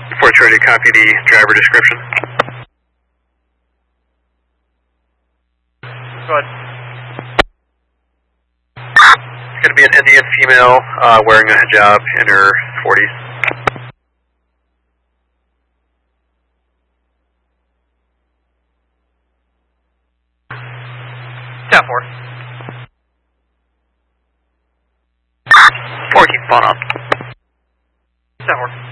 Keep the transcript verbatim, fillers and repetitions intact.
four Charlie, copy the driver description. Go ahead. It's going to be an Indian female uh, wearing a hijab in her forties. ten four. four, keep on on. ten four.